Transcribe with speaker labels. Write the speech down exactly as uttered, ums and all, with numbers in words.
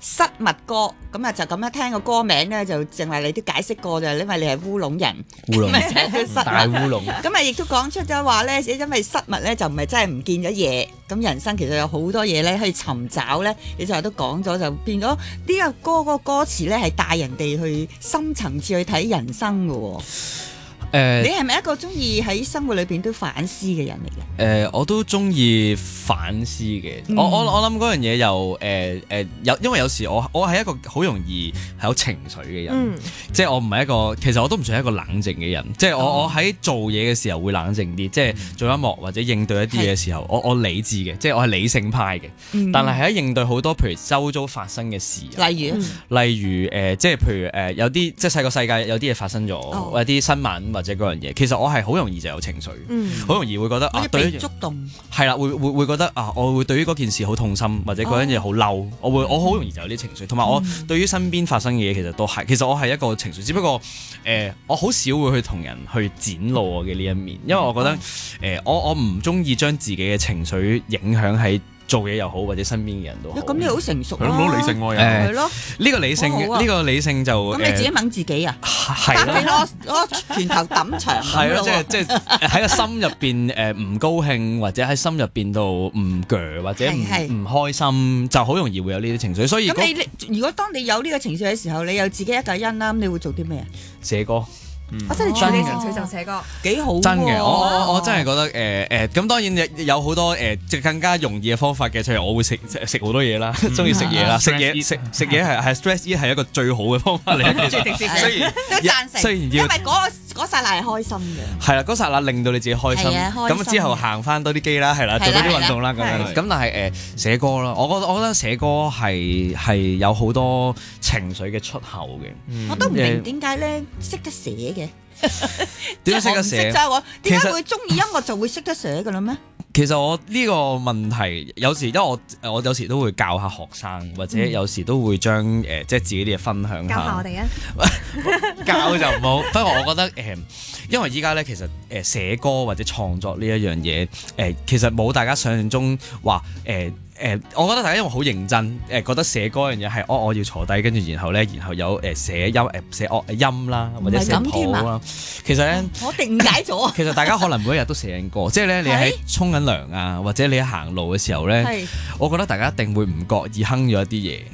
Speaker 1: 失物歌，咁啊就咁樣聽個歌名咧，就淨係你都解釋過就係因為你係烏龍人，
Speaker 2: 烏龍
Speaker 1: 咁啊就係叫失物。
Speaker 2: 大烏龍。
Speaker 1: 咁啊亦都講出咗話咧，因為失物咧就唔係真係唔見咗嘢，咁人生其實有好多嘢咧可以尋找咧。你就都講咗，就變咗呢個歌嗰個歌詞咧係帶人哋去深層次去睇人生㗎喎。
Speaker 2: 誒，
Speaker 1: 你係咪一個中意喺生活裏邊都反思嘅人嚟嘅？
Speaker 2: 誒、呃，我都中意反思嘅、嗯。我我我諗嗰樣嘢又誒誒有，因為有時我我係一個好容易係有情緒嘅人，嗯、即係我唔係一個，其實我都唔算係一個冷靜嘅人。即係我、哦、我喺做嘢嘅時候會冷靜啲，即係做音樂或者應對一啲嘢嘅時候，我我理智嘅，即係我係理性派嘅。嗯、但係喺應對好多譬如周遭發生嘅事，
Speaker 1: 例如、嗯、
Speaker 2: 例如誒、呃，即係譬如誒、呃、有啲即係細個世界有啲嘢發生咗，哦、或者啲新聞或者嗰樣嘢，其實我係好容易就有情緒，好、嗯、容易會覺得啊，對於觸動係啦，會會會覺得啊，我會對於嗰件事好痛心，或者嗰樣嘢好嬲，哦、我會我好容易就有啲情緒，同埋我對於身邊發生嘅嘢其實都係，其實我係一個情緒，只不過誒、呃，我好少會去同人去展露我嘅呢一面，因為我覺得誒、呃，我我唔中意將自己嘅情緒影響喺做嘢又好，或者身邊嘅人都好。
Speaker 1: 咁你好成熟咯，
Speaker 3: 好理性喎，
Speaker 1: 係咯。
Speaker 2: 呢個理性，呢個理性就
Speaker 1: 咁你自己掹自己啊？
Speaker 2: 係咯，
Speaker 1: 攞攞拳頭揼牆
Speaker 2: 係咯，即係即係喺個心入邊誒唔高興，或者喺心入邊度唔鋸，或者唔唔開心，就好容易會有呢啲情緒。所以
Speaker 1: 咁你如果當你有呢個情緒嘅時候，你有自己一個人啦，咁你會做啲咩啊？
Speaker 2: 寫歌。
Speaker 4: 我真係處理情緒就寫歌，
Speaker 1: 幾好。
Speaker 2: 真嘅，我我我真係覺得誒誒，咁當然有好多誒，即係更加容易嘅方法嘅，譬如我會食食好多嘢啦，中意食嘢啦，食嘢食食嘢係係 stress eat 係一個最好嘅方法嚟嘅。
Speaker 1: 雖然都贊成，
Speaker 2: 雖然
Speaker 1: 因為嗰嗰剎那係開心嘅。
Speaker 2: 係啦，嗰剎那令到你自己開心，咁之後行翻多啲機啦，係啦，做多啲運動啦，咁樣。咁但係誒寫歌啦，我覺得我覺得寫歌係係有好多情緒嘅出口嘅。
Speaker 1: 我都唔明點解咧識得寫嘅。
Speaker 2: 點解識得寫？
Speaker 1: 點解會中意音樂就會識得寫㗎啦咩？
Speaker 2: 其實我呢個問題有時，因為我我有時都會教下學生，或者有時都會將誒、呃、即係自己啲嘢分享下。
Speaker 4: 教下我哋啊！
Speaker 2: 教就唔好。不過我覺得誒、呃，因為依家咧其實誒寫歌或者創作呢一樣嘢誒，其實冇大家想象中話誒。呃誒、呃，我覺得大家因為好認真，誒、呃、覺得寫歌樣嘢係，哦，我要坐低，跟住然後咧，然後有誒寫音誒寫樂音啦，或者寫譜啦。其實咧，
Speaker 1: 我哋誤解咗。
Speaker 2: 其實大家可能每一日都寫緊歌，即係咧你喺沖緊涼啊，或者你喺行路嘅時候咧，我覺得大家一定會唔覺意哼咗一啲嘢，